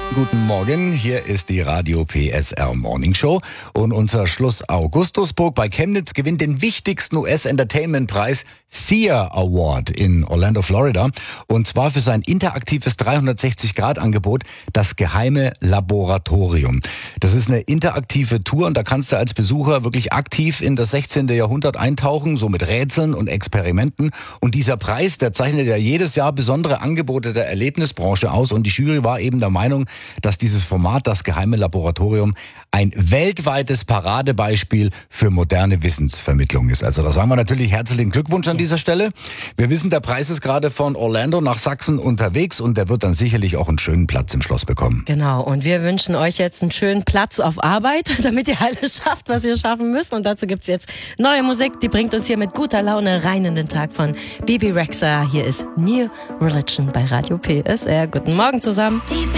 Guten Morgen, hier ist die Radio PSR Morning Show und unser Schluss Augustusburg bei Chemnitz gewinnt den wichtigsten US-Entertainment-Preis THEA Award in Orlando, Florida, und zwar für sein interaktives 360-Grad-Angebot, das geheime Laboratorium. Das ist eine interaktive Tour und da kannst du als Besucher wirklich aktiv in das 16. Jahrhundert eintauchen, so mit Rätseln und Experimenten. Und dieser Preis, der zeichnet ja jedes Jahr besondere Angebote der Erlebnisbranche aus und die Jury war eben der Meinung, dass dieses Format, das geheime Laboratorium, ein weltweites Paradebeispiel für moderne Wissensvermittlung ist. Also da sagen wir natürlich herzlichen Glückwunsch an dieser Stelle. Wir wissen, der Preis ist gerade von Orlando nach Sachsen unterwegs und der wird dann sicherlich auch einen schönen Platz im Schloss bekommen. Genau, und wir wünschen euch jetzt einen schönen Platz auf Arbeit, damit ihr alles schafft, was ihr schaffen müsst. Und dazu gibt's jetzt neue Musik, die bringt uns hier mit guter Laune rein in den Tag von Bebe Rexha. Hier ist New Religion bei Radio PSR. Guten Morgen zusammen.